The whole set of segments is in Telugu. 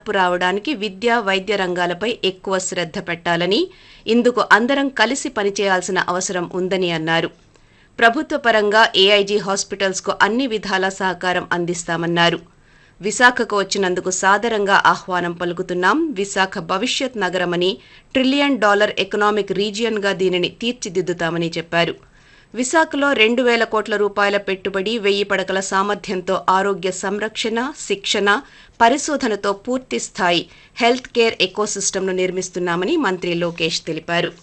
రావడానికి విద్య, వైద్య రంగాలపై ఎక్కువ శ్రద్ధ పెట్టాలని, ఇందుకు అందరం కలిసి పనిచేయాల్సిన అవసరం ఉందని అన్నారు. ప్రభుత్వ పరంగా ఏఐజీ హాస్పిటల్స్కు అన్ని విధాల సహకారం అందిస్తామన్నారు. విశాఖకు వచ్చినందుకు సాదరంగా ఆహ్వానం పలుకుతున్నాం. విశాఖ భవిష్యత్ నగరమని, $1 ట్రిలియన్ ఎకనామిక్ రీజియన్గా దీనిని తీర్చిదిద్దుతామని చెప్పారు. విశాఖలో 2,000 కోట్ల రూపాయల పెట్టుబడి, 1,000 పడకల సామర్థ్యంతో ఆరోగ్య సంరక్షణ, శిక్షణ, పరిశోధనతో పూర్తి స్థాయి హెల్త్ కేర్ ఎకోసిస్టమ్ను నిర్మిస్తున్నామని మంత్రి లోకేష్ తెలిపారు.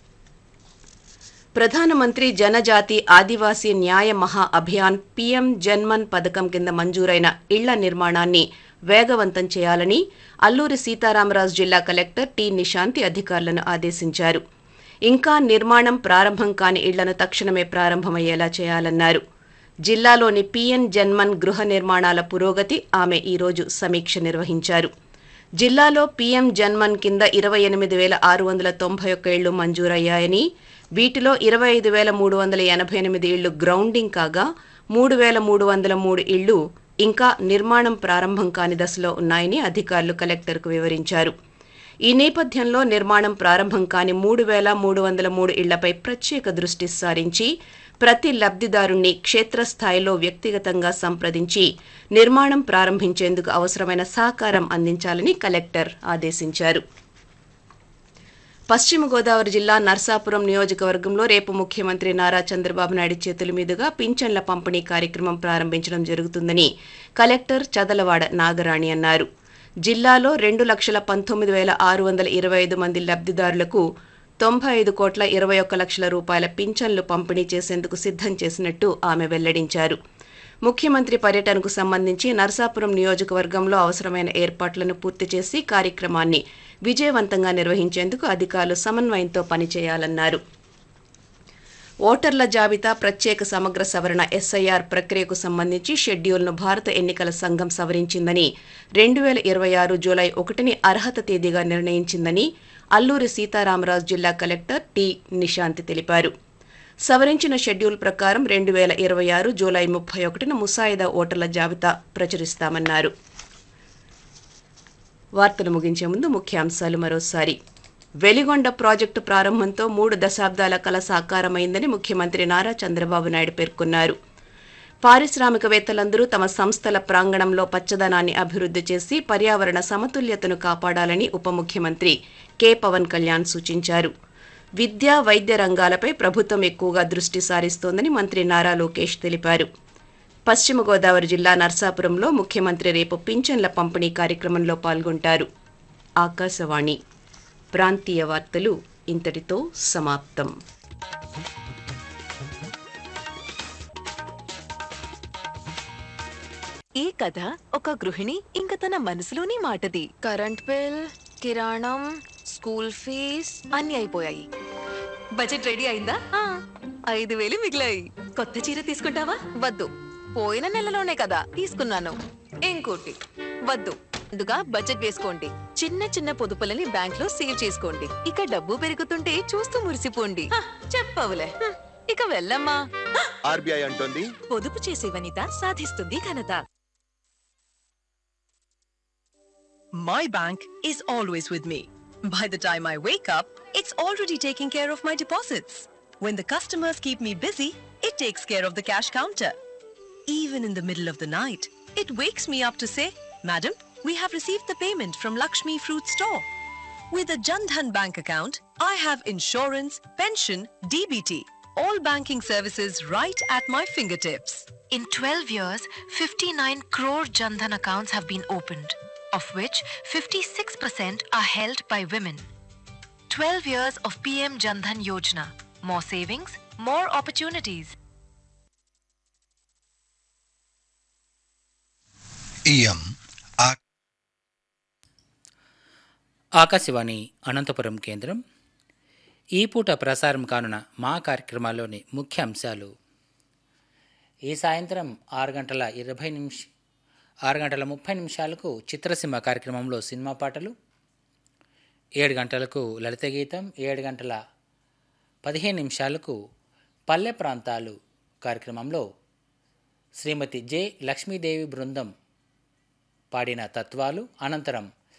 ప్రధానమంత్రి జనజాతి ఆదివాసీ న్యాయ మహా అభియాన్ పీఎం జన్మన్ పథకం కింద మంజూరైన ఇళ్ల నిర్మాణాన్ని వేగవంతం చేయాలని అల్లూరి సీతారామరాజు జిల్లా కలెక్టర్ టి. నిశాంతి అధికారులను ఆదేశించారు. ఇంకా నిర్మాణం ప్రారంభం కాని ఇళ్లను తక్షణమే ప్రారంభమయ్యేలా చేయాలన్నారు. జిల్లాలోని పీఎం జన్మన్ గృహ నిర్మాణాల పురోగతి ఆమె ఈరోజు సమీక్ష నిర్వహించారు. జిల్లాలో పీఎం జన్మన్ కింద 28,691 ఇళ్లు మంజూరయ్యాయని, వీటిలో 25,388 ఇళ్లు గ్రౌండింగ్ కాగా 3,303 ఇళ్లు ఇంకా నిర్మాణం ప్రారంభం కాని దశలో ఉన్నాయని అధికారులు కలెక్టర్కు వివరించారు. ఈ నేపథ్యంలో నిర్మాణం ప్రారంభం కాని 3,303 ఇళ్లపై ప్రత్యేక దృష్టి సారించి ప్రతి లబ్ధిదారుణ్ణి క్షేత్రస్థాయిలో వ్యక్తిగతంగా సంప్రదించి నిర్మాణం ప్రారంభించేందుకు అవసరమైన సహకారం అందించాలని కలెక్టర్ ఆదేశించారు. పశ్చిమ గోదావరి జిల్లా నర్సాపురం నియోజకవర్గంలో రేపు ముఖ్యమంత్రి నారా చంద్రబాబు నాయుడు చేతుల మీదుగా పింఛన్ల పంపిణీ కార్యక్రమం ప్రారంభించడం జరుగుతుందని కలెక్టర్ చదలవాడ నాగరాణి అన్నారు. జిల్లాలో 2,19,625 మంది లబ్ధిదారులకు 95,21,00,000 రూపాయల పింఛన్లు పంపిణీ చేసేందుకు సిద్ధం చేసినట్టు ఆమె వెల్లడించారు. ముఖ్యమంత్రి పర్యటనకు సంబంధించి నర్సాపురం నియోజకవర్గంలో అవసరమైన ఏర్పాట్లను పూర్తి చేసి కార్యక్రమాన్ని విజయవంతంగా నిర్వహించేందుకు అధికారులు సమన్వయంతో పనిచేయాలన్నారు. ఓటర్ల జాబితా ప్రత్యేక సమగ్ర సవరణ ఎస్ఐఆర్ ప్రక్రియకు సంబంధించి షెడ్యూల్ను భారత ఎన్నికల సంఘం సవరించిందని, 2026 జూలై 1ని అర్హత తేదీగా నిర్ణయించిందని అల్లూరి సీతారామరాజు జిల్లా కలెక్టర్ టి. నిశాంతి తెలిపారు. సవరించిన షెడ్యూల్ ప్రకారం 2026 జూలై 31న ముసాయిదా ఓటర్ల జాబితా ప్రచురిస్తామన్నారు. వార్తలు ముగించే ముందు ముఖ్యాంశాలు మరోసారి. వెలిగొండ ప్రాజెక్టు ప్రారంభంతో 3 దశాబ్దాల కల సాకారమైందని ముఖ్యమంత్రి నారా చంద్రబాబు నాయుడు పేర్కొన్నారు. పారిశ్రామికవేత్తలందరూ తమ సంస్థల ప్రాంగణంలో పచ్చదనాన్ని అభివృద్ధి చేసి పర్యావరణ సమతుల్యతను కాపాడాలని ఉప ముఖ్యమంత్రి కె. పవన్ కళ్యాణ్ సూచించారు. విద్య, వైద్య రంగాలపై ప్రభుత్వం ఎక్కువగా దృష్టి సారిస్తోందని మంత్రి నారా లోకేష్ తెలిపారు. పశ్చిమ గోదావరి జిల్లా నర్సాపురంలో ముఖ్యమంత్రి రేపు పింఛన్ల పంపిణీ కార్యక్రమంలో పాల్గొంటారు. ఆకాశవాణి ప్రాంతీయ వార్తలు ఇంతటితో సమాప్తం. ఈ కథ ఒక గృహిణి ఇంక తన మనసులోని మాటది. కరెంట్ బిల్, కిరాణం, స్కూల్ ఫీజ్ అన్ని అయిపోయాయి. బడ్జెట్ రెడీ అయిందా? 5,000 మిగిలాయి. కొత్త చీర తీసుకుంటావా? వద్దు, పోయిన నెలలోనే కదా తీసుకున్నాను. ఇంకోటి వద్దు. ముందుగా బడ్జెట్ వేసుకోండి. చిన్న చిన్న పొదుపులని బ్యాంక్ లో సేవ్ చేసుకోండి. ఇక డబ్బు పెరుగుతుంటే చూస్తూ మురిసిపోండి. చెప్పవులే. ఇక వెళ్ళమ్మా. ఆర్బీఐ అంటోంది, పొదుపు చేసే వనిత సాధిస్తుంది ఘనత. My bank is always with me. By the time I wake up, it's already taking care of my deposits. When the customers keep me busy, it takes care of the cash counter. Even in the middle of the night, it wakes me up to say, "Madam, we have received the payment from Lakshmi Fruit Store." With a Jan Dhan bank account, I have insurance, pension, DBT, all banking services right at my fingertips. In 12 years, 59 crore Jan Dhan accounts have been opened, of which 56% are held by women. 12 years of PM Jan Dhan Yojana. More savings, more opportunities. ఇయం Akashvani Anantapuram కేంద్రం. ఈ పూట ప్రసారం కానున్న మా కార్యక్రమాల్లోని ముఖ్య అంశాలు: ఈ సాయంత్రం 6:30 చిత్రసీమ కార్యక్రమంలో సినిమా పాటలు, 7 గంటలకు లలిత గీతం, 7:15 పల్లె ప్రాంతాలు కార్యక్రమంలో శ్రీమతి జె. లక్ష్మీదేవి బృందం పాడిన తత్వాలు, అనంతరం